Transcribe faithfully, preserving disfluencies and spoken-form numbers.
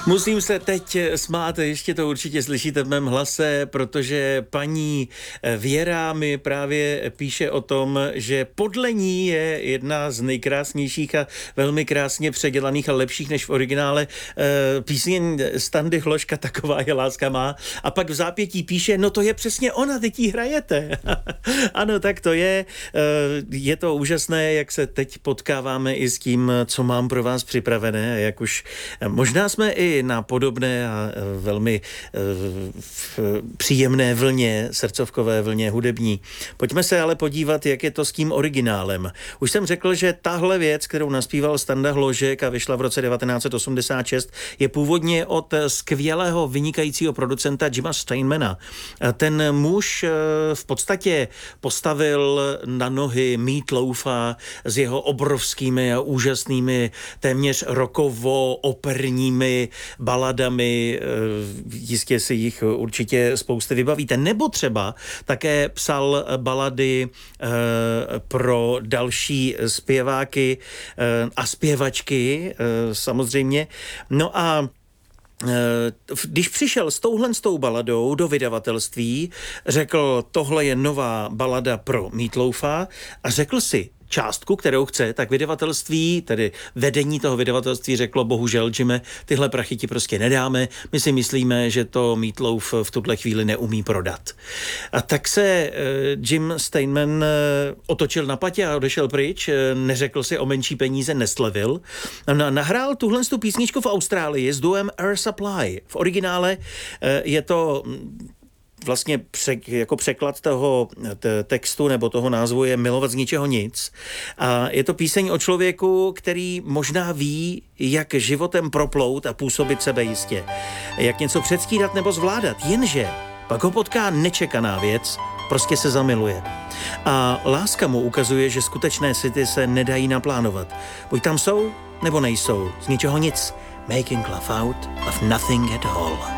Musím se teď smát, ještě to určitě slyšíte v mém hlase, protože paní Věra mi právě píše o tom, že podle ní je jedna z nejkrásnějších a velmi krásně předělaných a lepších než v originále písně Standy Hloška Taková je láska má. A pak v zápětí píše, no to je přesně ona, teď jí hrajete. Ano, tak to je. Je to úžasné, jak se teď potkáváme i s tím, co mám pro vás připravené, jak už možná jsme i na podobné a velmi příjemné vlně, srdcovkové vlně hudební. Pojďme se ale podívat, jak je to s tím originálem. Už jsem řekl, že tahle věc, kterou naspíval Standa Hložek a vyšla v roce devatenáct set osmdesát šest, je původně od skvělého vynikajícího producenta Jima Steinmana. Ten muž v podstatě postavil na nohy Meat Loafa s jeho obrovskými a úžasnými téměř rockovo-operními baladami, jistě si jich určitě spousty vybavíte. Nebo třeba také psal balady pro další zpěváky a zpěvačky samozřejmě. No a když přišel s touhle s tou baladou do vydavatelství, řekl, tohle je nová balada pro Meat Loafa a řekl si částku, kterou chce, tak vydavatelství, tedy vedení toho vydavatelství řeklo, bohužel, Jime, tyhle prachy ti prostě nedáme, my si myslíme, že to Meat Loaf v tuhle chvíli neumí prodat. A tak se Jim Steinman otočil na patě a odešel pryč, neřekl si o menší peníze, neslevil. Nahrál tuhle tu písničku v Austrálii s duem Air Supply. V originále je to vlastně přek, jako překlad toho t- textu nebo toho názvu je Milovat z ničeho nic. A je to píseň o člověku, který možná ví, jak životem proplout a působit sebejistě. Jak něco předstírat nebo zvládat. Jenže pak ho potká nečekaná věc, prostě se zamiluje. A láska mu ukazuje, že skutečné city se nedají naplánovat. Buď tam jsou, nebo nejsou. Z ničeho nic. Making love out of nothing at all.